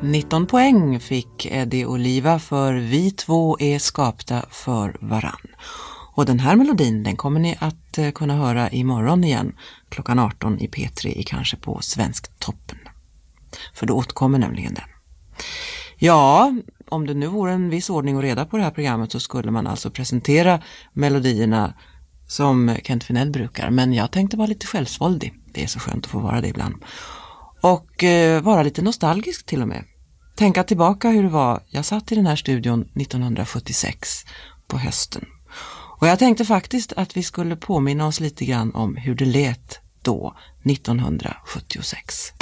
19 poäng fick Eddie Oliva för Vi två är skapta för varann. Och den här melodin, den kommer ni att kunna höra imorgon igen klockan 18 i P3 i kanske på Svensktoppen. För då återkommer nämligen den. Ja, om det nu vore en viss ordning och reda på det här programmet så skulle man alltså presentera melodierna som Kent Finell brukar. Men jag tänkte vara lite självsvåldig. Det är så skönt att få vara det ibland. Och vara lite nostalgisk till och med. Tänka tillbaka hur det var. Jag satt i den här studion 1976 på hösten. Och jag tänkte faktiskt att vi skulle påminna oss lite grann om hur det lät då 1976.